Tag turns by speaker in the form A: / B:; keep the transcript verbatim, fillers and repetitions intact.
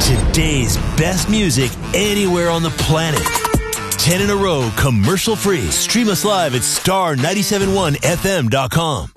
A: Today's best music anywhere on the planet. ten in a row, commercial free. Stream us live at star nine seven one F M dot com.